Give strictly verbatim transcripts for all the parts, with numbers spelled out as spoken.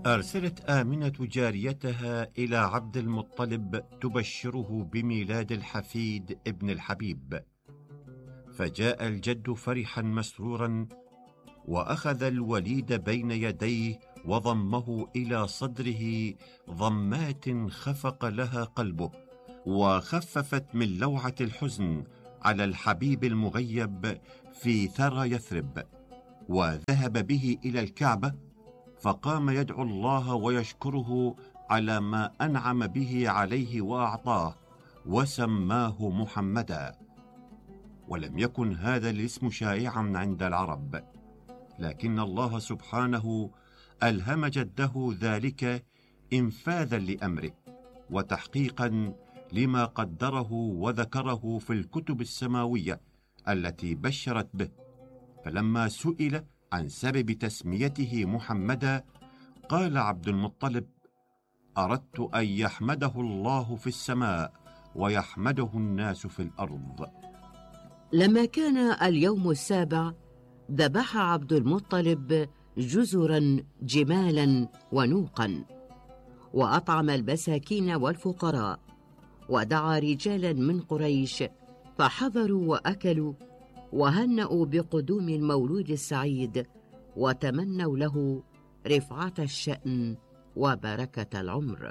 أرسلت آمنة جاريتها إلى عبد المطلب تبشره بميلاد الحفيد ابن الحبيب، فجاء الجد فرحا مسرورا، وأخذ الوليد بين يديه وضمه إلى صدره ضمات خفق لها قلبه، وخففت من لوعة الحزن على الحبيب المغيب في ثرى يثرب. وذهب به إلى الكعبة، فقام يدعو الله ويشكره على ما أنعم به عليه وأعطاه، وسماه محمدا. ولم يكن هذا الاسم شائعا عند العرب، لكن الله سبحانه ألهم جده ذلك إنفاذا لأمره، وتحقيقا لما قدره وذكره في الكتب السماوية التي بشرت به. فلما سئل عن سبب تسميته محمدا، قال عبد المطلب: أردت أن يحمده الله في السماء ويحمده الناس في الأرض. لما كان اليوم السابع، ذبح عبد المطلب جزرا جمالا ونوقا، وأطعم المساكين والفقراء، ودعا رجالا من قريش فحضروا وأكلوا، وهنأوا بقدوم المولود السعيد، وتمنوا له رفعة الشأن وبركة العمر.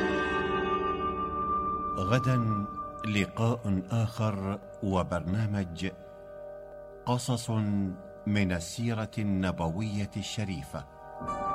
غدا لقاء آخر وبرنامج قصص من السيرة النبوية الشريفة.